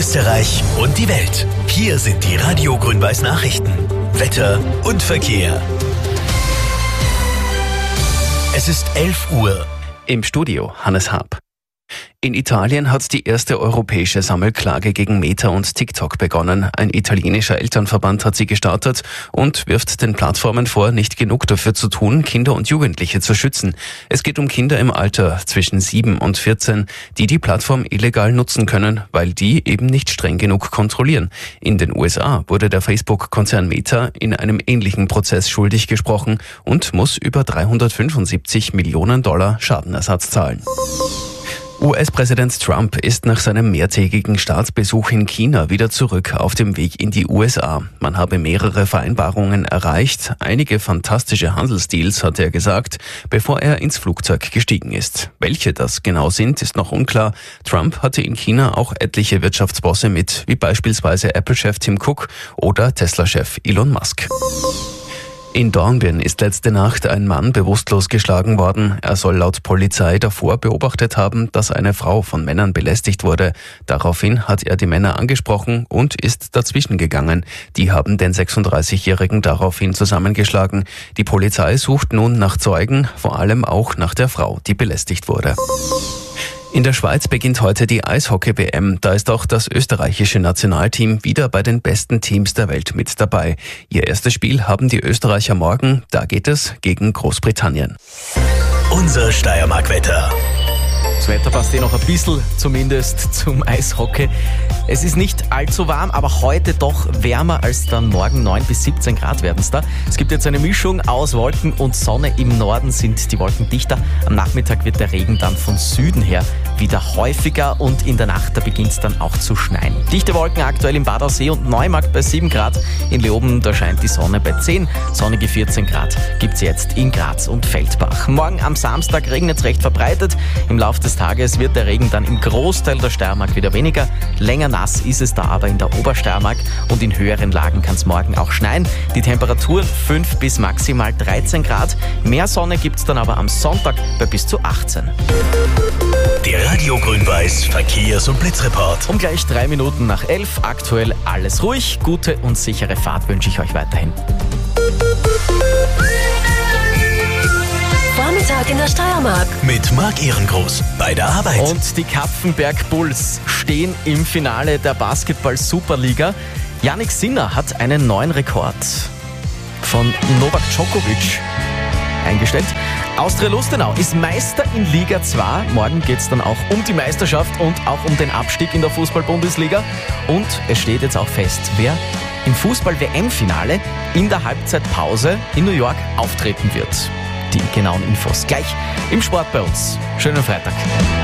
Österreich und die Welt. Hier sind die Radio Grün-Weiß Nachrichten. Wetter und Verkehr. Es ist 11 Uhr. Im Studio Hannes Haab. In Italien hat die erste europäische Sammelklage gegen Meta und TikTok begonnen. Ein italienischer Elternverband hat sie gestartet und wirft den Plattformen vor, nicht genug dafür zu tun, Kinder und Jugendliche zu schützen. Es geht um Kinder im Alter zwischen 7 und 14, die die Plattform illegal nutzen können, weil die eben nicht streng genug kontrollieren. In den USA wurde der Facebook-Konzern Meta in einem ähnlichen Prozess schuldig gesprochen und muss über $375 Millionen Schadenersatz zahlen. US-Präsident Trump ist nach seinem mehrtägigen Staatsbesuch in China wieder zurück auf dem Weg in die USA. Man habe mehrere Vereinbarungen erreicht, einige fantastische Handelsdeals, hat er gesagt, bevor er ins Flugzeug gestiegen ist. Welche das genau sind, ist noch unklar. Trump hatte in China auch etliche Wirtschaftsbosse mit, wie beispielsweise Apple-Chef Tim Cook oder Tesla-Chef Elon Musk. In Dornbirn ist letzte Nacht ein Mann bewusstlos geschlagen worden. Er soll laut Polizei davor beobachtet haben, dass eine Frau von Männern belästigt wurde. Daraufhin hat er die Männer angesprochen und ist dazwischen gegangen. Die haben den 36-Jährigen daraufhin zusammengeschlagen. Die Polizei sucht nun nach Zeugen, vor allem auch nach der Frau, die belästigt wurde. In der Schweiz beginnt heute die Eishockey-WM. Da ist auch das österreichische Nationalteam wieder bei den besten Teams der Welt mit dabei. Ihr erstes Spiel haben die Österreicher morgen. Da geht es gegen Großbritannien. Unser Steiermark-Wetter. Das Wetter passt noch ein bisschen zumindest zum Eishockey. Es ist nicht allzu warm, aber heute doch wärmer als dann morgen. 9 bis 17 Grad werden es da. Es gibt jetzt eine Mischung aus Wolken und Sonne. Im Norden sind die Wolken dichter. Am Nachmittag wird der Regen dann von Süden her wieder häufiger und in der Nacht, da beginnt es dann auch zu schneien. Dichte Wolken aktuell im Badersee und Neumarkt bei 7 Grad. In Leoben, da scheint die Sonne bei 10. Sonnige 14 Grad gibt es jetzt in Graz und Feldbach. Morgen am Samstag regnet es recht verbreitet. Im Laufe des Tages wird der Regen dann im Großteil der Steiermark wieder weniger. Länger nass ist es da aber in der Obersteiermark und in höheren Lagen kann es morgen auch schneien. Die Temperaturen 5 bis maximal 13 Grad. Mehr Sonne gibt es dann aber am Sonntag bei bis zu 18. Der Radio Grün-Weiß Verkehrs- und Blitzreport. Um gleich 3 Minuten nach 11. Aktuell alles ruhig. Gute und sichere Fahrt wünsche ich euch weiterhin. Vormittag in der Steiermark. Mit Marc Ehrengroß bei der Arbeit. Und die Kapfenberg Bulls stehen im Finale der Basketball-Superliga. Jannik Sinner hat einen neuen Rekord von Novak Djokovic eingestellt. Austria Lustenau ist Meister in Liga 2. Morgen geht es dann auch um die Meisterschaft und auch um den Abstieg in der Fußball-Bundesliga. Und es steht jetzt auch fest, wer im Fußball-WM-Finale in der Halbzeitpause in New York auftreten wird. Die genauen Infos gleich im Sport bei uns. Schönen Freitag.